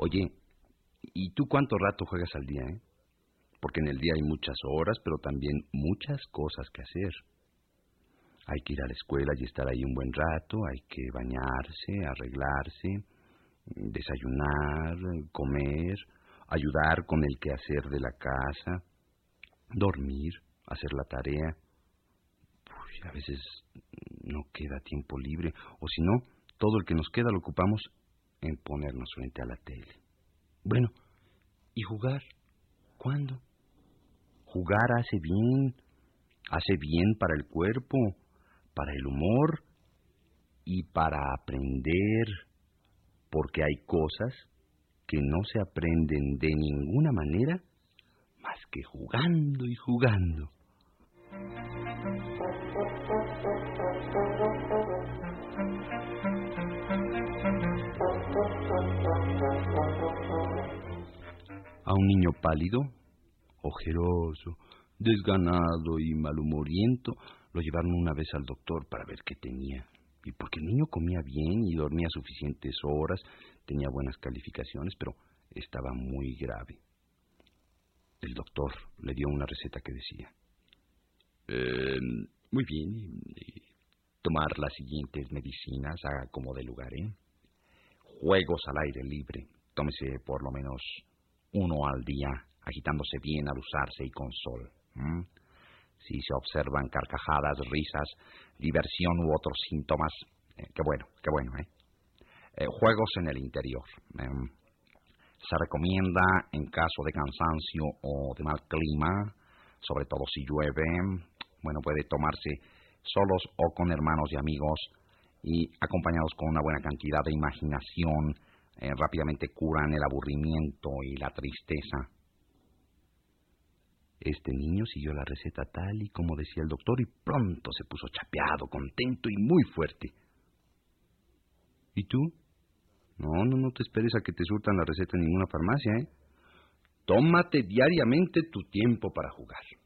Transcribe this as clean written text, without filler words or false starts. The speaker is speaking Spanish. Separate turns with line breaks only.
Oye, ¿y tú cuánto rato juegas al día, Porque en el día hay muchas horas, pero también muchas cosas que hacer. Hay que ir a la escuela y estar ahí un buen rato, hay que bañarse, arreglarse, desayunar, comer, ayudar con el quehacer de la casa, dormir, hacer la tarea. A veces no queda tiempo libre, o si no, todo el que nos queda lo ocupamos en ponernos frente a la tele. Bueno, ¿y jugar? ¿Cuándo? Jugar hace bien para el cuerpo, para el humor y para aprender, porque hay cosas que no se aprenden de ninguna manera más que jugando y jugando. A un niño pálido, ojeroso, desganado y malhumoriento, lo llevaron una vez al doctor para ver qué tenía. Y porque el niño comía bien y dormía suficientes horas, tenía buenas calificaciones, pero estaba muy grave. El doctor le dio una receta que decía: muy bien, tomar las siguientes medicinas, haga como de lugar, Juegos al aire libre, tómese por lo menos 1 al día, agitándose bien al usarse y con sol. Si se observan carcajadas, risas, diversión u otros síntomas, qué bueno, juegos en el interior. Se recomienda en caso de cansancio o de mal clima, sobre todo si llueve. Puede tomarse solos o con hermanos y amigos y acompañados con una buena cantidad de imaginación. Rápidamente curan el aburrimiento y la tristeza. Este niño siguió la receta tal y como decía el doctor y pronto se puso chapeado, contento y muy fuerte. ¿Y tú? No te esperes a que te surtan la receta en ninguna farmacia, Tómate diariamente tu tiempo para jugar.